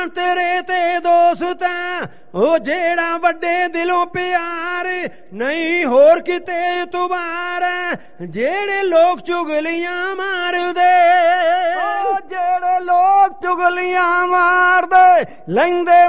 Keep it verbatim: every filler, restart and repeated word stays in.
ਜਾਣ ਤੇਰੇ ਤੇ ਦੋਸਤ ਹੈ, ਉਹ ਜਿਹੜਾ ਵੱਡੇ ਦਿਲੋਂ ਪਿਆਰ ਨਹੀਂ ਹੋਰ ਕਿਤੇ ਤੁਬਾਰ ਹੈ, ਜਿਹੜੇ ਲੋਕ ਚੁਗਲੀਆਂ ਮਾਰਦੇ, ਉਹ ਜਿਹੜੇ ਲੋਕ ਚੁਗਲੀਆਂ ਮਾਰਦੇ ਲੈਂਦੇ